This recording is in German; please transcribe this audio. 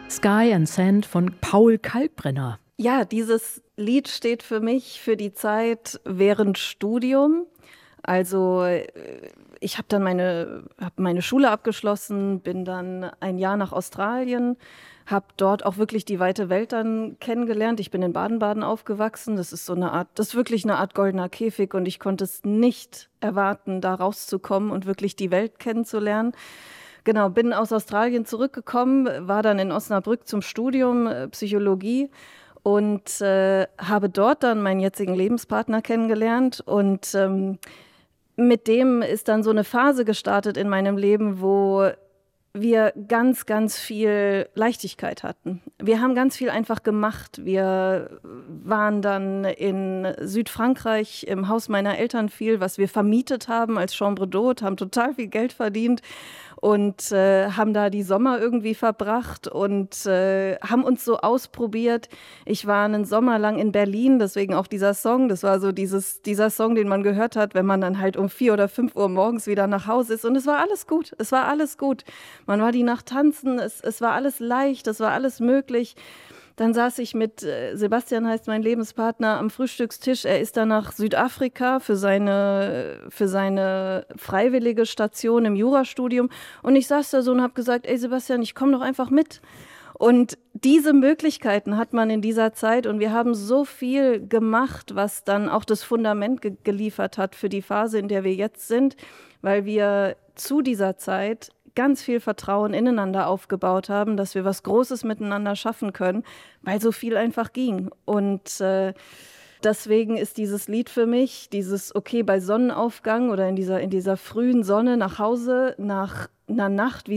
Sky and Sand von Paul Kalkbrenner. Ja, dieses Lied steht für mich für die Zeit während Studium. Also ich habe dann meine Schule abgeschlossen, bin dann ein Jahr nach Australien, habe dort auch wirklich die weite Welt dann kennengelernt. Ich bin in Baden-Baden aufgewachsen. Das ist wirklich eine Art goldener Käfig und ich konnte es nicht erwarten, da rauszukommen und wirklich die Welt kennenzulernen. Genau, bin aus Australien zurückgekommen, war dann in Osnabrück zum Studium Psychologie und habe dort dann meinen jetzigen Lebenspartner kennengelernt und mit dem ist dann so eine Phase gestartet in meinem Leben, wo wir ganz, ganz viel Leichtigkeit hatten. Wir haben ganz viel einfach gemacht. Wir waren dann in Südfrankreich im Haus meiner Eltern viel, was wir vermietet haben als Chambre d'Hôte, haben total viel Geld verdient und haben da die Sommer irgendwie verbracht und haben uns so ausprobiert. Ich war einen Sommer lang in Berlin, deswegen auch dieser Song. Das war so dieser Song, den man gehört hat, wenn man dann halt um 4 oder 5 Uhr morgens wieder nach Hause ist. Und es war alles gut. Es war alles gut. Man war die Nacht tanzen, es war alles leicht, es war alles möglich. Dann saß ich mit Sebastian, heißt mein Lebenspartner, am Frühstückstisch. Er ist dann nach Südafrika für seine freiwillige Station im Jurastudium. Und ich saß da so und habe gesagt, ey Sebastian, ich komme doch einfach mit. Und diese Möglichkeiten hat man in dieser Zeit und wir haben so viel gemacht, was dann auch das Fundament geliefert hat für die Phase, in der wir jetzt sind, weil wir zu dieser Zeit ganz viel Vertrauen ineinander aufgebaut haben, dass wir was Großes miteinander schaffen können, weil so viel einfach ging. Und deswegen ist dieses Lied für mich, dieses okay bei Sonnenaufgang oder in dieser frühen Sonne nach Hause, nach einer Nacht, wie